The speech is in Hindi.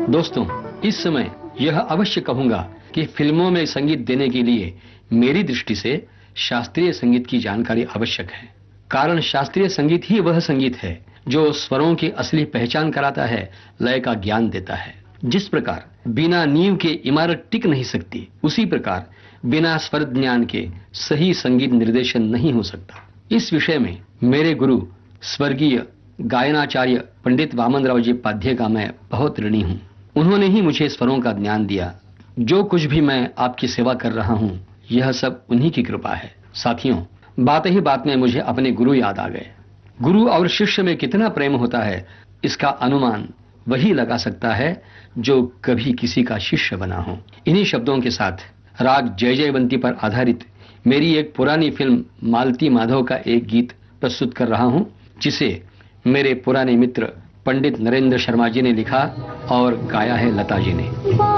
दोस्तों, इस समय यह अवश्य कहूंगा कि फिल्मों में संगीत देने के लिए मेरी दृष्टि से शास्त्रीय संगीत की जानकारी आवश्यक है। कारण शास्त्रीय संगीत ही वह संगीत है जो स्वरों की असली पहचान कराता है, लय का ज्ञान देता है। जिस प्रकार बिना नींव के इमारत टिक नहीं सकती, उसी प्रकार बिना स्वर ज्ञान के सही संगीत निर्देशन नहीं हो सकता। इस विषय में मेरे गुरु स्वर्गीय गायनाचार्य पंडित वामनराव जी पाध्ये का मैं बहुत ऋणी हूँ। उन्होंने ही मुझे स्वरों का ज्ञान दिया। जो कुछ भी मैं आपकी सेवा कर रहा हूँ, यह सब उन्हीं की कृपा है। साथियों, बात ही बात में मुझे अपने गुरु याद आ गए। गुरु और शिष्य में कितना प्रेम होता है, इसका अनुमान वही लगा सकता है जो कभी किसी का शिष्य बना हो। इन्हीं शब्दों के साथ राग जय जयवंती पर आधारित मेरी एक पुरानी फिल्म मालती माधव का एक गीत प्रस्तुत कर रहा हूं, जिसे मेरे पुराने मित्र पंडित नरेंद्र शर्मा जी ने लिखा और गाया है लता जी ने।